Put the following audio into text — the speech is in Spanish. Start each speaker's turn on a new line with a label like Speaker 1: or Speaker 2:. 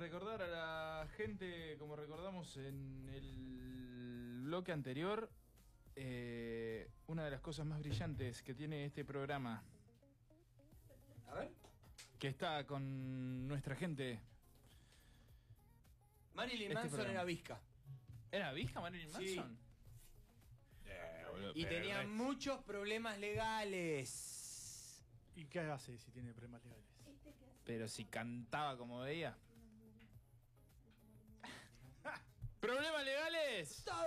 Speaker 1: recordar a la gente, como recordamos en el bloque anterior, una de las cosas más brillantes que tiene este programa.
Speaker 2: A ver.
Speaker 1: Que está con nuestra gente.
Speaker 2: Marilyn Manson era visca.
Speaker 1: ¿Era visca Marilyn Manson?
Speaker 2: Sí. Y tenía muchos problemas legales.
Speaker 3: ¿Y qué hace si tiene problemas legales?
Speaker 1: Pero si cantaba como veía. ¿Problemas legales?